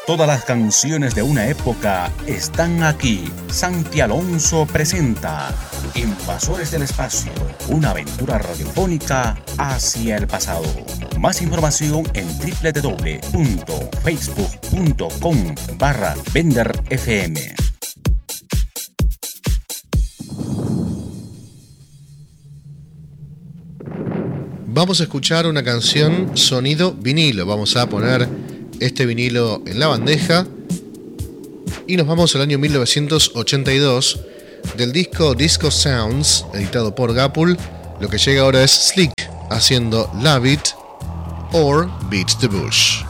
Todas las canciones de una época están aquí. Santi Alonso presenta Invasores del Espacio, una aventura radiofónica hacia el pasado. Más información en www.facebook.com/VenderFM. Vamos a escuchar una canción sonido vinilo. Vamos a poner este vinilo en la bandeja y nos vamos al año 1982 del disco Disco Sounds, editado por Gapul. Lo que llega ahora es Slick haciendo Love It or Beat the Bush.